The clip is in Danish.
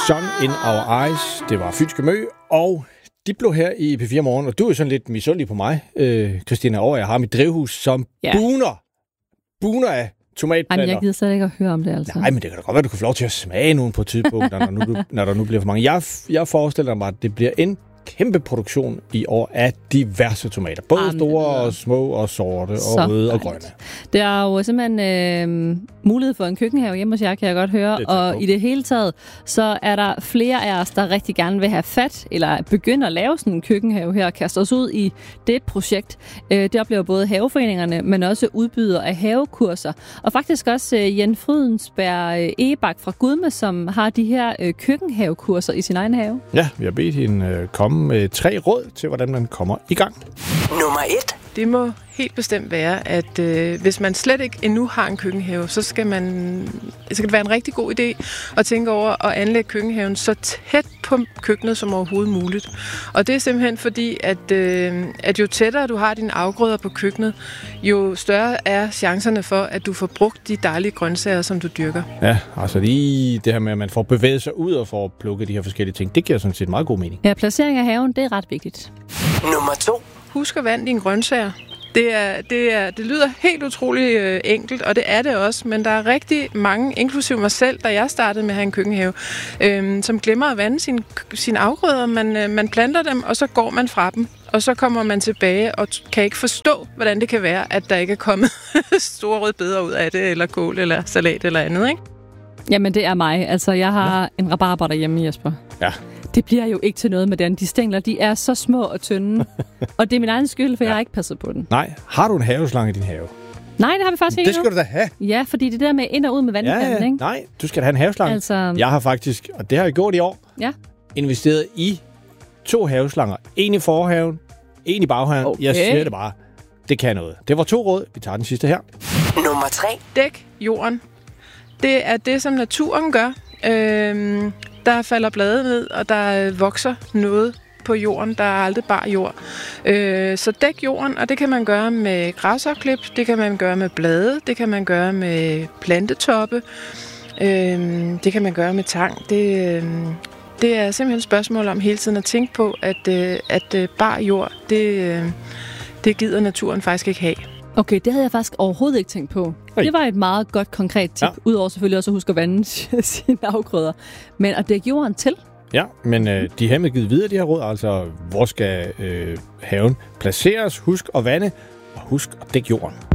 Sun in Our Eyes. Det var Fynske Mø, og de blev her i P4 Morgen, og du er jo sådan lidt misundelig på mig, Christina, over jeg har mit drivhus, som buner af tomatplanter. Jamen, jeg gider slet ikke at høre om det, altså. Nej, men det kan da godt være, du kan få lov til at smage nogen på et tidspunkt, når der nu bliver for mange. Jeg forestiller mig, at det bliver en kæmpe produktion i år af diverse tomater. Både store og små og sorte og røde og grønne. Der er jo simpelthen mulighed for en køkkenhave hjemme hos jer, kan jeg godt høre. Og i det hele taget, så er der flere af os, der rigtig gerne vil have fat, eller begynde at lave sådan en køkkenhave her, og kaste os ud i det projekt. Det oplever både haveforeningerne, men også udbydere af havekurser. Og faktisk også Jen Frydensberg Egebak fra Gudme, som har de her køkkenhavekurser i sin egen have. Ja, vi har bedt hende komme med 3 råd til, hvordan man kommer i gang. Nummer 1. Det må helt bestemt være, at hvis man slet ikke endnu har en køkkenhave, så skal det være en rigtig god idé at tænke over at anlægge køkkenhaven så tæt på køkkenet som overhovedet muligt. Og det er simpelthen fordi, at jo tættere du har dine afgrøder på køkkenet, jo større er chancerne for, at du får brugt de dejlige grøntsager, som du dyrker. Ja, altså lige det her med, at man får bevæget sig ud og får plukket de her forskellige ting, det giver sådan set meget god mening. Ja, placering af haven, det er ret vigtigt. Nummer 2. Husk at vande dine grøntsager. Det lyder helt utroligt enkelt, og det er det også, men der er rigtig mange, inklusive mig selv, da jeg startede med at have en køkkenhave, som glemmer at vande sine afgrøder. Man planter dem, og så går man fra dem, og så kommer man tilbage og kan ikke forstå, hvordan det kan være, at der ikke er kommet store røde beder ud af det, eller kål, eller salat, eller andet, ikke? Jamen, det er mig. Altså, jeg har en rabarber derhjemme, Jesper. Ja. Det bliver jo ikke til noget med den. De stængler, de er så små og tynde. Og det er min egen skyld, for jeg har ikke passet på den. Nej. Har du en haveslange i din have? Nej, det har vi faktisk ikke. Det skal du da have. Ja, fordi det der med ind og ud med vandkanden, ikke? Nej, du skal da have en haveslange. Altså... Jeg har faktisk, og det har jeg gjort i år, investeret i 2 haveslanger. En i forhaven, en i baghaven. Okay. Jeg siger det bare. Det kan noget. Det var 2 råd. Vi tager den sidste her. Nummer 3. Dæk jorden. Det er det, som naturen gør. Der falder blade ned, og der vokser noget på jorden. Der er aldrig bare jord. Så dæk jorden, og det kan man gøre med græsopklip, det kan man gøre med blade, det kan man gøre med plantetoppe, det kan man gøre med tang. Det er simpelthen et spørgsmål om hele tiden at tænke på, at bare jord, det gider naturen faktisk ikke have. Okay, det havde jeg faktisk overhovedet ikke tænkt på. Det var et meget godt konkret tip, udover selvfølgelig også at huske at vande sine afgrøder. Men at dække jorden til. Ja, men de har med givet videre de her råd, altså hvor skal haven placeres, husk at vande, og husk at dække jorden.